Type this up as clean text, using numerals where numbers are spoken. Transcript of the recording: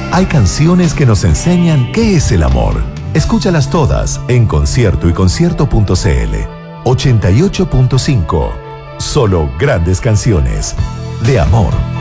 Hay canciones que nos enseñan qué es el amor. Escúchalas todas en conciertoyconcierto.cl. 88.5. Solo grandes canciones de amor.